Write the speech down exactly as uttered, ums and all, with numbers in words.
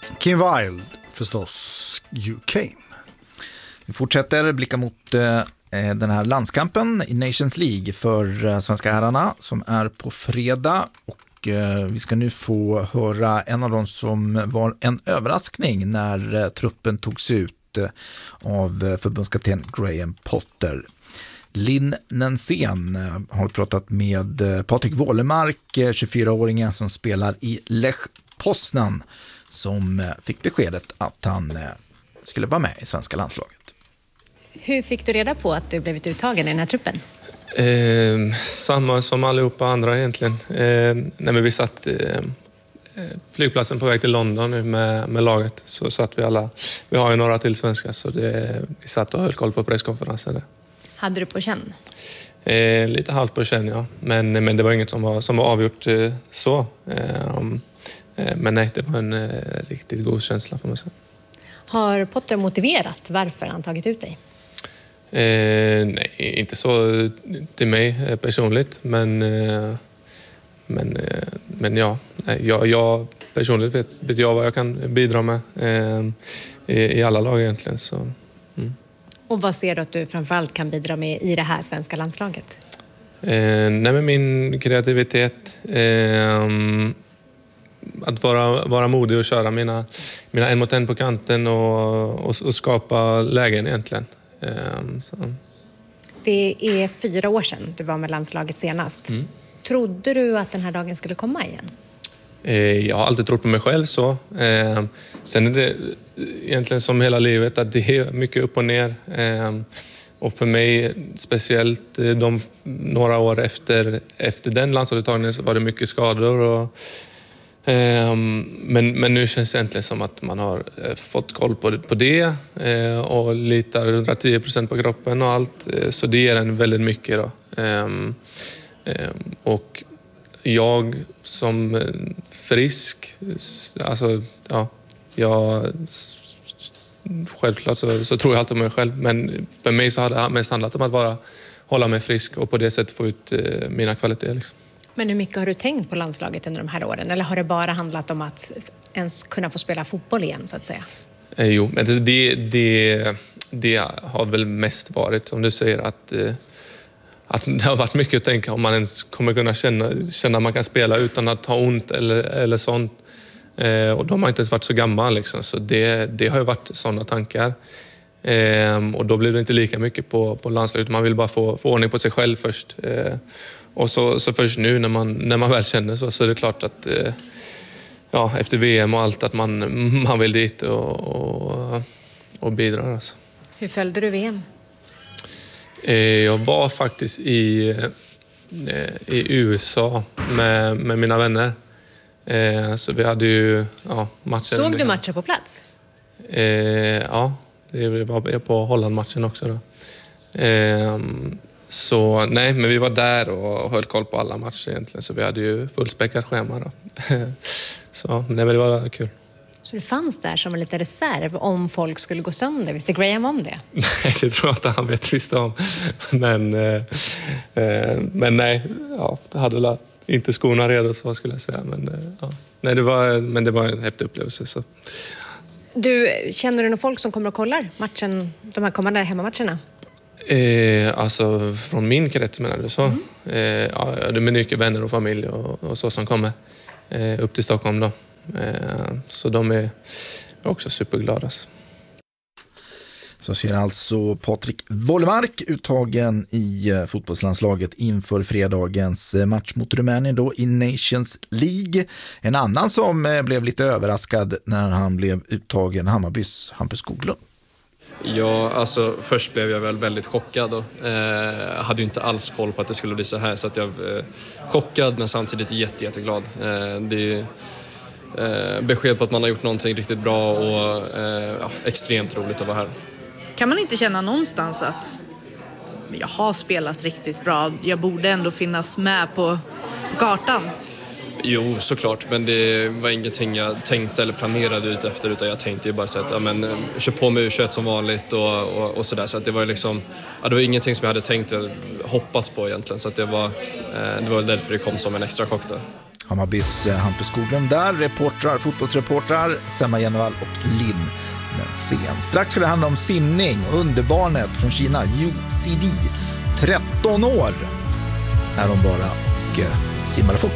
Kim Wilde, förstås, You Came. Vi fortsätter blicka mot eh, den här landskampen i Nations League för eh, svenska herrarna som är på fredag. Och eh, vi ska nu få höra en av dem som var en överraskning när eh, truppen togs ut eh, av eh, förbundskapten Graham Potter. Linn Nensén eh, har pratat med eh, Patrik Wålemark, eh, tjugofyraåringen som spelar i Lech Poznan, som eh, fick beskedet att han eh, skulle vara med i svenska landslaget. Hur fick du reda på att du blivit uttagen i den här truppen? Eh, samma som allihopa andra egentligen. Eh, när vi satt eh, flygplatsen på väg till London nu med, med laget, så satt vi alla, vi har ju några till svenska, så det, vi satt och höll koll på presskonferensen där. Hade du på känn? Eh, lite halvt på känn, ja. Men, men det var inget som var, som var avgjort eh, så. Eh, eh, men nej, det var en eh, riktigt god känsla för mig. Har Potter motiverat varför han tagit ut dig? Eh, nej, inte så till mig personligt, men, eh, men, eh, men ja, jag, jag personligt vet, vet jag vad jag kan bidra med eh, i, i alla lag egentligen. Så, mm. Och vad ser du att du framförallt kan bidra med i det här svenska landslaget? Eh, nej, men min kreativitet, eh, att vara, vara modig och köra mina, mina en mot en på kanten och, och, och skapa lägen egentligen. Eh, så. Det är fyra år sedan du var med landslaget senast. Mm. Trodde du att den här dagen skulle komma igen? Eh, jag har alltid trott på mig själv så. Eh, sen är det egentligen som hela livet att det är mycket upp och ner. Eh, och för mig, speciellt de några år efter, efter den landslagsuttagningen, så var det mycket skador. Och, eh, men, men nu känns det egentligen som att man har fått koll på, på det eh, och litar hundratio procent på kroppen och allt. Eh, så det ger en väldigt mycket då. Eh, eh, och jag som frisk, alltså ja, jag självklart så, så tror jag alltid om mig själv, men för mig så har det mest handlat om att vara, hålla mig frisk och på det sättet få ut eh, mina kvaliteter. Liksom. Men hur mycket har du tänkt på landslaget under de här åren? Eller har det bara handlat om att ens kunna få spela fotboll igen, så att säga? Eh, jo, men det, det, det, det har väl mest varit, som du säger, att eh, att det har varit mycket att tänka om man ens kommer kunna känna, känna att man kan spela utan att ha ont eller, eller sånt. Eh, och de har inte ens varit så gamla liksom, så det, det har ju varit sådana tankar. Eh, och då blir det inte lika mycket på, på landslaget, man vill bara få, få ordning på sig själv först. Eh, och så, så först nu när man, när man väl känner så, så är det klart att eh, ja, efter V M och allt att man, man vill dit och, och, och bidra. Alltså. Hur följde du V M? Jag var faktiskt i, i U S A med, med mina vänner. Så vi hade ju ja, matchen. Såg du matchen på plats? Ja, det var på Holland-matchen också då. Så nej, men vi var där och höll koll på alla matcher egentligen. Så vi hade ju fullspäckat schema då. Så nej, men det var kul. Så du fanns där som en liten reserv om folk skulle gå sönder? Visste Graham om det? Nej, det tror jag inte han vet visst om. Men, eh, men nej, ja, jag hade inte skorna redo så skulle jag säga. Men, eh, ja. nej, det var, men det var en häftig upplevelse. Så. Du, känner du någon folk som kommer och kollar matchen, de här kommande hemmamatcherna? Eh, alltså från min krets menar du så? Mm. Eh, ja, det är mycket vänner och familj och, och så som kommer eh, upp till Stockholm då. Så de är också superglada. Så ser alltså Patrik Wålemark uttagen i fotbollslandslaget inför fredagens match mot Rumänien då i Nations League. En annan som blev lite överraskad när han blev uttagen, Hammarbys Hampus Skoglund. Ja, alltså först blev jag väl väldigt chockad och eh, hade ju inte alls koll på att det skulle bli så här, så att jag eh, chockad men samtidigt jätte, jätteglad. Eh, det är ju Eh, besked på att man har gjort någonting riktigt bra och eh, ja, extremt roligt att vara här. Kan man inte känna någonstans att jag har spelat riktigt bra, jag borde ändå finnas med på, på kartan? Jo, såklart, men det var ingenting jag tänkte eller planerade ut efter, utan jag tänkte ju bara så att ja, men, kör på med U tjugoett som vanligt och, och, och sådär, så att det var liksom, ja, det var ingenting som jag hade tänkt eller hoppats på egentligen, så att det var, eh, det var därför det kom som en extra chock då. Hammarbys Hampus Skoglund där, reportrar, fotbollsreportrar, Semma Jenevall och Linn Nensén. Strax ska det handla om simning, underbarnet från Kina, U C D, tretton år är de bara och simmar fort.